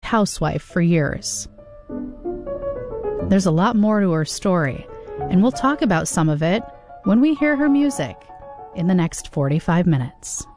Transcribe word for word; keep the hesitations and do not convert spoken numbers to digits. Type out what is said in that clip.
housewife for years. There's a lot more to her story, and we'll talk about some of it when we hear her music in the next forty-five minutes.